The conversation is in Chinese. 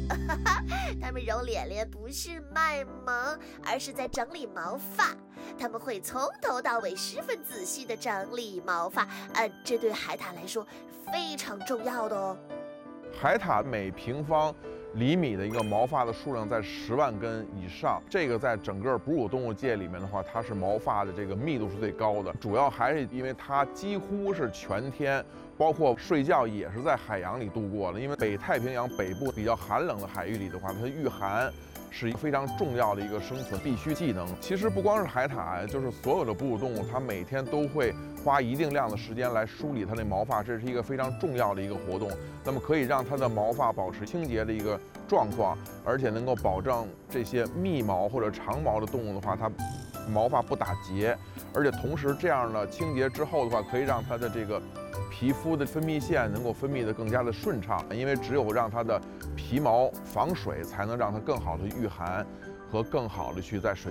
它们揉脸脸不是卖萌，而是在整理毛发。它们会从头到尾十分仔细地整理毛发，这对海獭来说非常重要的哦。 海獭每平方厘米的一个毛发的数量在10万根以上，这个在整个哺乳动物界里面的话，它是毛发的这个密度是最高的。主要还是因为它几乎是全天，包括睡觉也是在海洋里度过的。因为北太平洋北部比较寒冷的海域里的话，它御寒是一个非常重要的一个生存必须技能。其实不光是海獭，就是所有的哺乳动物，它每天都会花一定量的时间来梳理它的毛发，这是一个非常重要的一个活动。那么可以让它的毛发保持清洁的一个状况，而且能够保证这些密毛或者长毛的动物的话，它毛发不打结，而且同时这样的清洁之后的话，可以让它的这个皮肤的分泌腺能够分泌得更加的顺畅，因为只有让它的皮毛防水，才能让它更好的御寒和更好的去在水